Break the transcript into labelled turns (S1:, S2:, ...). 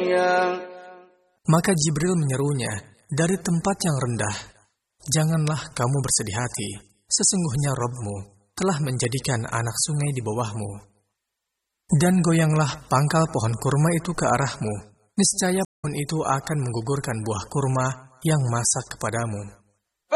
S1: عليا.
S2: Maka Jibril menyerunya dari tempat yang rendah, "Janganlah kamu bersedih hati, sesungguhnya Rabb-mu telah menjadikan anak sungai di bawahmu. Dan goyanglah pangkal pohon kurma itu ke arahmu, niscaya pohon itu akan menggugurkan buah kurma yang masak kepadamu."